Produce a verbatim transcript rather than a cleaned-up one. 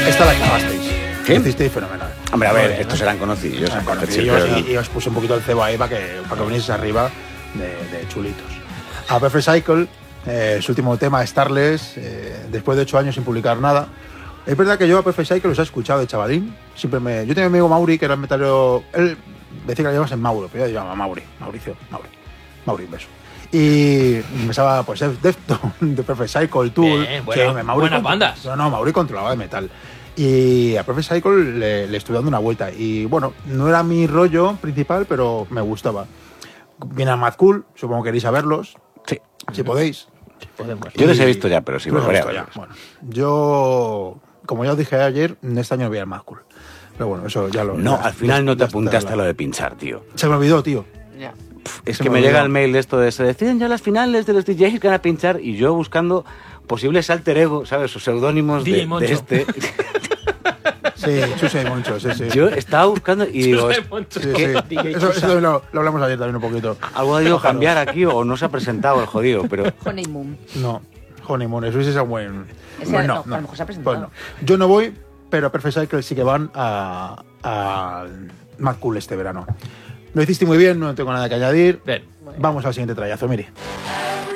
Esta la clavasteis. ¿Qué? Hicisteis fenomenal. Hombre, a ver, Muy bien, estos ¿no? eran conocidos. Eran Perfect conocidos Circle, y, y os puse un poquito el cebo ahí para que, para que vinieses arriba de, de chulitos. A Perfect Cycle, eh, su último tema, Starless, eh, después de ocho años sin publicar nada. Es verdad que yo a Perfect Cycle los he escuchado de chavalín. Siempre me, yo tenía un amigo Mauri que era metalero. Él decía que lo llamabas en Mauro, pero yo llamaba Mauri, Mauricio, Mauri. Mauri, un beso. Y empezaba, pues, Deftones, de Perfect Cycle, Tool. Bien, bueno, que Mauri buenas contro- bandas. No, no, Mauri controlaba de metal. Y a Perfect Cycle le, le estuve dando una vuelta. Y bueno, no era mi rollo principal, pero me gustaba. Viene a Mad Cool, supongo que queréis saberlos. Sí. Si podéis. Podemos. Yo les he Y- visto ya, pero sí Tú los has volveré a visto ya. verlos. Bueno, yo, como ya os dije ayer, este año voy al Mad Cool. Pero bueno, eso ya lo. No, ya- al final ya- no te ya apuntaste está a lo de pinchar, tío. Se me olvidó, tío. Ya. Es Se que me me olvidó. llega el mail de esto de se deciden ya las finales de los D Js que van a pinchar y yo buscando posibles alter ego, ¿sabes? O seudónimos D J de, de Moncho. este. Sí, Chuse y Moncho, sí, sí. Yo estaba buscando y digo, Chuse es- Moncho. Sí, sí. D J Eso, Chusa. eso también lo, lo hablamos ayer también un poquito. algo ha debido cambiar aquí o no se ha presentado el jodido, pero Honeymoon. No, Honeymoon, eso es un buen. Ese Pues no, a lo mejor se ha presentado. Pues no. Yo no voy, pero Perfect Cycle sí que van a, a Mad Cool este verano. Lo hiciste muy bien, no tengo nada que añadir. Bien. Vamos al siguiente trayazo, mire.